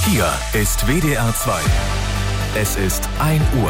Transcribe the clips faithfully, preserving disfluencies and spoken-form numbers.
Hier ist W D R zwei. Es ist ein Uhr.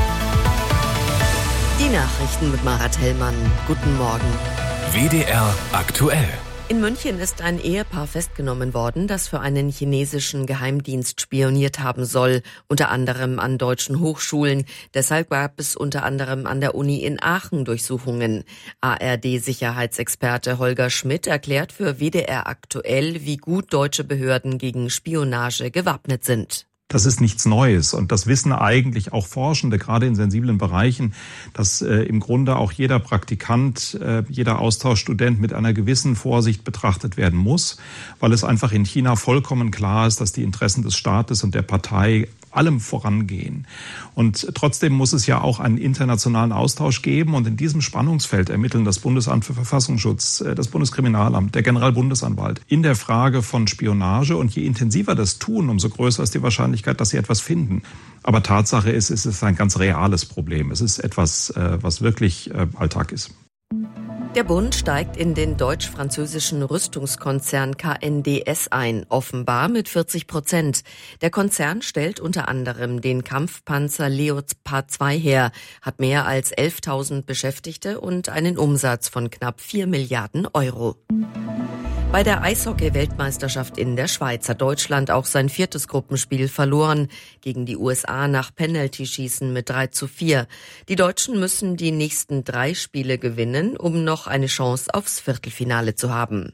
Die Nachrichten mit Marat Hellmann. Guten Morgen. W D R aktuell. In München ist ein Ehepaar festgenommen worden, das für einen chinesischen Geheimdienst spioniert haben soll, unter anderem an deutschen Hochschulen. Deshalb gab es unter anderem an der Uni in Aachen Durchsuchungen. A R D-Sicherheitsexperte Holger Schmidt erklärt für W D R aktuell, wie gut deutsche Behörden gegen Spionage gewappnet sind. Das ist nichts Neues und das wissen eigentlich auch Forschende, gerade in sensiblen Bereichen, dass äh, im Grunde auch jeder Praktikant, äh, jeder Austauschstudent mit einer gewissen Vorsicht betrachtet werden muss, weil es einfach in China vollkommen klar ist, dass die Interessen des Staates und der Partei allem vorangehen. Und trotzdem muss es ja auch einen internationalen Austausch geben. Und in diesem Spannungsfeld ermitteln das Bundesamt für Verfassungsschutz, das Bundeskriminalamt, der Generalbundesanwalt in der Frage von Spionage. Und je intensiver das tun, umso größer ist die Wahrscheinlichkeit, dass sie etwas finden. Aber Tatsache ist, es ist ein ganz reales Problem. Es ist etwas, was wirklich Alltag ist. Der Bund steigt in den deutsch-französischen Rüstungskonzern K N D S ein, offenbar mit vierzig Prozent. Der Konzern stellt unter anderem den Kampfpanzer Leopard zwei her, hat mehr als elftausend Beschäftigte und einen Umsatz von knapp vier Milliarden Euro. Bei der Eishockey-Weltmeisterschaft in der Schweiz hat Deutschland auch sein viertes Gruppenspiel verloren. Gegen die U S A nach Penaltyschießen mit drei zu vier. Die Deutschen müssen die nächsten drei Spiele gewinnen, um noch eine Chance aufs Viertelfinale zu haben.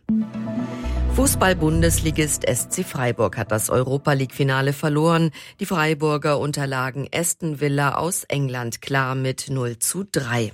Fußball-Bundesligist S C Freiburg hat das Europa-League-Finale verloren. Die Freiburger unterlagen Aston Villa aus England klar mit null zu drei.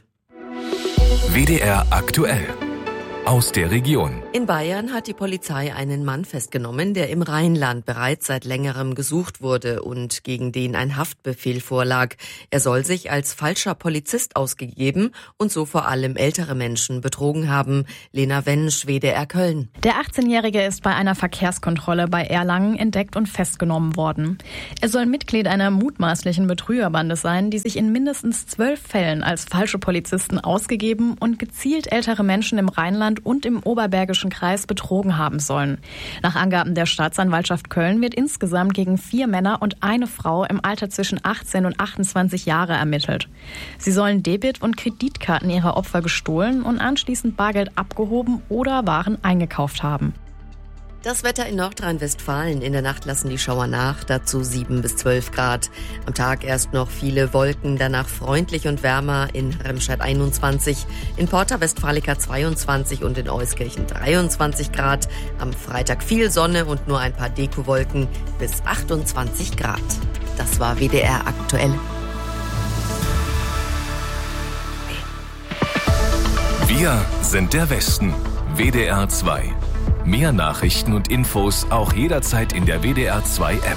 W D R aktuell. Aus der Region. In Bayern hat die Polizei einen Mann festgenommen, der im Rheinland bereits seit längerem gesucht wurde und gegen den ein Haftbefehl vorlag. Er soll sich als falscher Polizist ausgegeben und so vor allem ältere Menschen betrogen haben. Lena Wensch, W D R Köln. Der achtzehnjährige ist bei einer Verkehrskontrolle bei Erlangen entdeckt und festgenommen worden. Er soll Mitglied einer mutmaßlichen Betrügerbande sein, die sich in mindestens zwölf Fällen als falsche Polizisten ausgegeben und gezielt ältere Menschen im Rheinland und im Oberbergischen Kreis betrogen haben sollen. Nach Angaben der Staatsanwaltschaft Köln wird insgesamt gegen vier Männer und eine Frau im Alter zwischen achtzehn und achtundzwanzig Jahre ermittelt. Sie sollen Debit- und Kreditkarten ihrer Opfer gestohlen und anschließend Bargeld abgehoben oder Waren eingekauft haben. Das Wetter in Nordrhein-Westfalen. In der Nacht lassen die Schauer nach, dazu sieben bis zwölf Grad. Am Tag erst noch viele Wolken, danach freundlich und wärmer, in Remscheid einundzwanzig, in Porta Westfalica zweiundzwanzig und in Euskirchen dreiundzwanzig Grad. Am Freitag viel Sonne und nur ein paar Dekowolken bis achtundzwanzig Grad. Das war W D R aktuell. Wir sind der Westen. W D R zwei. Mehr Nachrichten und Infos auch jederzeit in der W D R zwei App.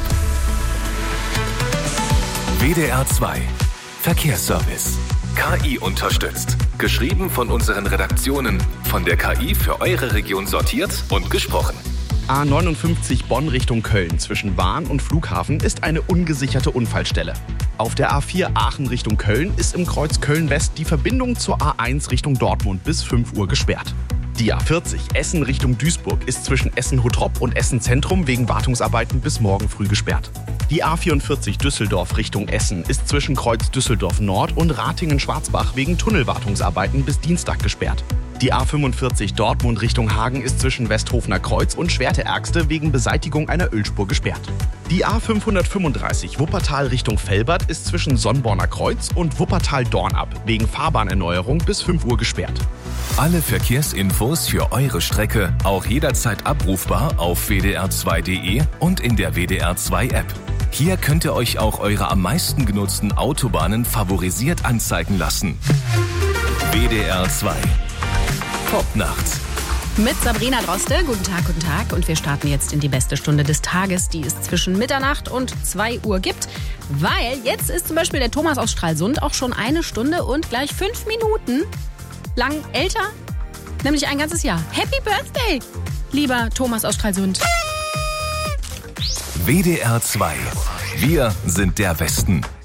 W D R zwei Verkehrsservice. K I unterstützt. Geschrieben von unseren Redaktionen. Von der K I für eure Region sortiert und gesprochen. A neunundfünfzig Bonn Richtung Köln zwischen Bahn und Flughafen ist eine ungesicherte Unfallstelle. Auf der A vier Aachen Richtung Köln ist im Kreuz Köln-West die Verbindung zur A eins Richtung Dortmund bis fünf Uhr gesperrt. Die A vierzig Essen Richtung Duisburg ist zwischen Essen-Hottrop und Essen-Zentrum wegen Wartungsarbeiten bis morgen früh gesperrt. Die A vierundvierzig Düsseldorf Richtung Essen ist zwischen Kreuz Düsseldorf Nord und Ratingen-Schwarzbach wegen Tunnelwartungsarbeiten bis Dienstag gesperrt. Die A fünfundvierzig Dortmund Richtung Hagen ist zwischen Westhofener Kreuz und Schwerte-Ergste wegen Beseitigung einer Ölspur gesperrt. Die A fünfhundertfünfunddreißig Wuppertal Richtung Velbert ist zwischen Sonnborner Kreuz und Wuppertal-Dornab wegen Fahrbahnerneuerung bis fünf Uhr gesperrt. Alle Verkehrsinfos für eure Strecke auch jederzeit abrufbar auf w d r zwei punkt d e und in der W D R zwei App. Hier könnt ihr euch auch eure am meisten genutzten Autobahnen favorisiert anzeigen lassen. W D R zwei. Popnacht. Mit Sabrina Droste. Guten Tag, guten Tag. Und wir starten jetzt in die beste Stunde des Tages, die es zwischen Mitternacht und zwei Uhr gibt. Weil jetzt ist zum Beispiel der Thomas aus Stralsund auch schon eine Stunde und gleich fünf Minuten lang älter. Nämlich ein ganzes Jahr. Happy Birthday, lieber Thomas aus Stralsund. W D R zwei. Wir sind der Westen.